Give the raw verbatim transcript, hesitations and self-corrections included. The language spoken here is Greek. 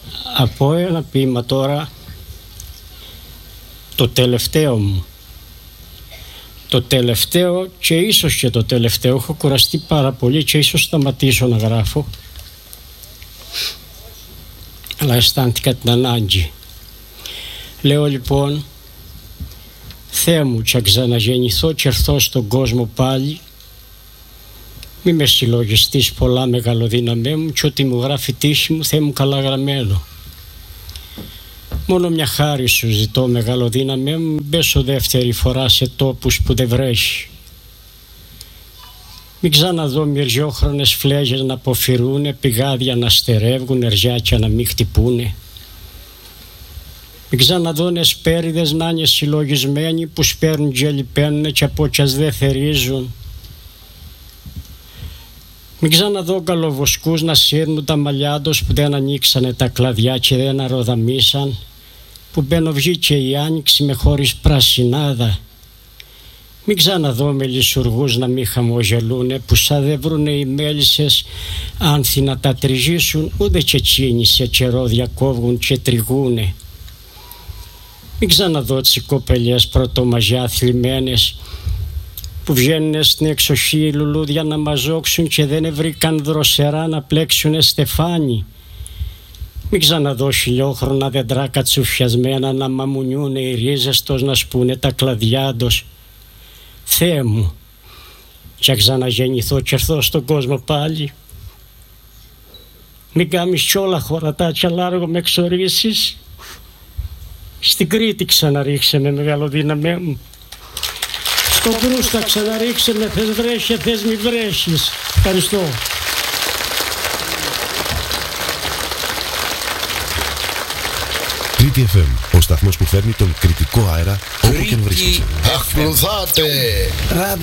από ένα ποίημα τώρα, το τελευταίο μου. Το τελευταίο και ίσως και το τελευταίο. Έχω κουραστεί πάρα πολύ και ίσως σταματήσω να γράφω. Αλλά αισθάνθηκα την ανάγκη. Λέω λοιπόν, Θεέ μου, και ξαναγεννηθώ και έρθω στον κόσμο πάλι, μη με συλλογιστείς πολλά μεγαλοδύναμέ μου και ό,τι μου γράφει τύχη μου, Θεέ μου, καλά γραμμένο. Μόνο μια χάρη σου ζητώ, μεγαλοδύναμέ μου, μην πέσω δεύτερη φορά σε τόπους που δεν βρέχει. Μην ξαναδώ μυριόχρονες φλέγες να αποφυρούνε, πηγάδια να στερεύγουν, ερζιάκια να μην χτυπούνε. Μην ξαναδώ νεσπέριδες να είναι συλλογισμένοι που σπέρνουν και λιπαίνουνε και από κι ας δεν θερίζουν. Μην ξαναδώ καλοβοσκούς να σύρνουν τα μαλλιά τους που δεν ανοίξανε τα κλαδιά και δεν αρροδαμίσαν, που μπαινοβγήκε η άνοιξη με χωρίς πρασινάδα. Μην ξαναδώ μελισσουργούς να μην χαμογελούνε, που σαν δεν βρουνε οι μέλισσες άνθη να τα τριγίσουν, ούτε και εκείνοι σε καιρό διακόβγουν και τριγούνε. Μην ξαναδώ τις κοπελιές πρωτομαζιά θλιμμένες, που βγαίνουνε στην εξοχή οι λουλούδια να μαζόξουν και δεν βρήκαν δροσερά να πλέξουνε στεφάνι. Μην ξαναδώ χιλιόχρονα δέντρα κατσουφιασμένα να μαμουνιούνε οι ρίζες τους, να σπούνε τα κλαδιά τους. Θεέ μου, και ξαναγεννηθώ και έρθω στον κόσμο πάλι. Μην κάμεις κι όλα χωρατάκια λάργο με εξορίσεις. Στην Κρήτη ξαναρίξε με, μεγαλοδύναμέ μου. Στο Κρούστα ξαναρίξε με, θες βρέχει, θες μη βρέχεις. Ευχαριστώ. Κρήτη εφ εμ, ο σταθμός που φέρνει τον κριτικό αέρα όπου και αν βρίσκεσαι. Ακολουθάτε